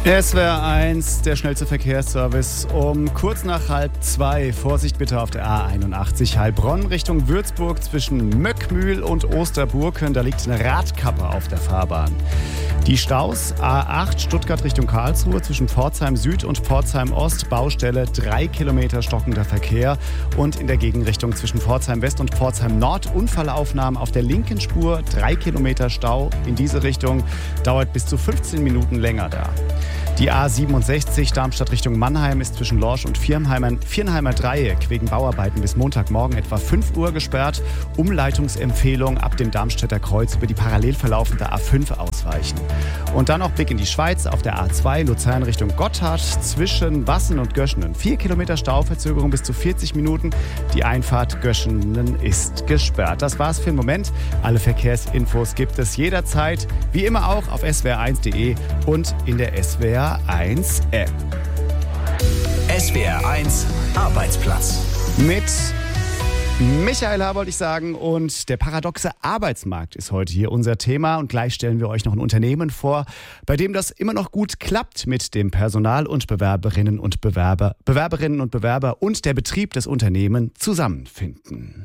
SWR 1, der schnellste Verkehrsservice um kurz nach 1:30. Vorsicht bitte auf der A81 Heilbronn Richtung Würzburg zwischen Möckmühl und Osterburken. Da liegt eine Radkappe auf der Fahrbahn. Die Staus A8 Stuttgart Richtung Karlsruhe zwischen Pforzheim Süd und Pforzheim Ost. Baustelle 3 Kilometer stockender Verkehr. Und in der Gegenrichtung zwischen Pforzheim West und Pforzheim Nord Unfallaufnahmen auf der linken Spur. 3 Kilometer Stau in diese Richtung. Dauert bis zu 15 Minuten länger da. Die A67 Darmstadt Richtung Mannheim ist zwischen Lorsch und Viernheimer Dreieck wegen Bauarbeiten bis Montagmorgen etwa 5 Uhr gesperrt. Umleitungsempfehlung ab dem Darmstädter Kreuz über die parallel verlaufende A5 ausweichen. Und dann noch Blick in die Schweiz auf der A2 Luzern Richtung Gotthard zwischen Wassen und Göschenen. 4 Kilometer Stauverzögerung bis zu 40 Minuten. Die Einfahrt Göschenen ist gesperrt. Das war's für den Moment. Alle Verkehrsinfos gibt es jederzeit, wie immer auch auf swr1.de und in der SWR 1 App. SWR 1 Arbeitsplatz. Mit Michael H. wollte ich sagen, und der paradoxe Arbeitsmarkt ist heute hier unser Thema. Und gleich stellen wir euch noch ein Unternehmen vor, bei dem das immer noch gut klappt mit dem Personal und Bewerberinnen und Bewerber und der Betrieb des Unternehmens zusammenfinden.